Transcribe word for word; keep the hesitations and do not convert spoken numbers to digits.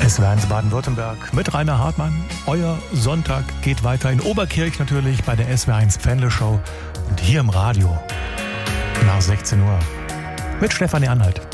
S W R eins Baden-Württemberg mit Rainer Hartmann. Euer Sonntag geht weiter in Oberkirch natürlich bei der S W R eins Pfändle Show und hier im Radio nach sechzehn Uhr mit Stefanie Anhalt.